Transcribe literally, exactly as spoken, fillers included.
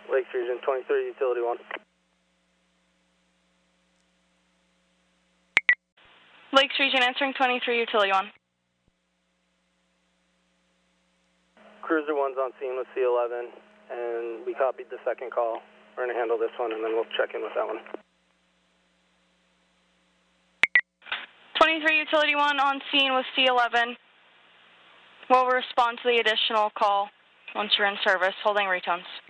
Lakes Region twenty-three, Utility one. Lakes Region answering twenty-three, Utility one. Cruiser one's on scene with C eleven, and we copied the second call. We're going to handle this one, and then we'll check in with that one. twenty-three, Utility one on scene with C eleven. We'll respond to the additional call once you're in service, holding retones.